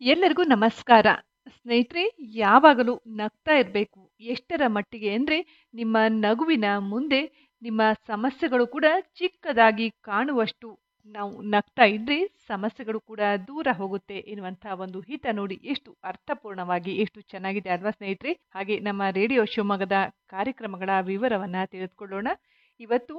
ಎಲ್ಲರಿಗೂ ನಮಸ್ಕಾರ. ಸ್ನೇಹಿತರೆ, ಯಾವಾಗಲೂ ನಗ್ತಾ ಇರಬೇಕು. ಎಷ್ಟರ ಮಟ್ಟಿಗೆ ಅಂದರೆ ನಿಮ್ಮ ನಗುವಿನ ಮುಂದೆ ನಿಮ್ಮ ಸಮಸ್ಯೆಗಳು ಕೂಡ ಚಿಕ್ಕದಾಗಿ ಕಾಣುವಷ್ಟು ನಾವು ನಗ್ತಾ ಇದ್ರೆ ಸಮಸ್ಯೆಗಳು ಕೂಡ ದೂರ ಹೋಗುತ್ತೆ ಎನ್ನುವಂಥ ಒಂದು ಹಿತ ನೋಡಿ ಎಷ್ಟು ಅರ್ಥಪೂರ್ಣವಾಗಿ ಎಷ್ಟು ಚೆನ್ನಾಗಿದೆ ಅಲ್ವಾ ಸ್ನೇಹಿತರೆ. ಹಾಗೆ ನಮ್ಮ ರೇಡಿಯೋ ಶಿವಮೊಗ್ಗದ ಕಾರ್ಯಕ್ರಮಗಳ ವಿವರವನ್ನ ತಿಳಿದುಕೊಳ್ಳೋಣ. ಇವತ್ತು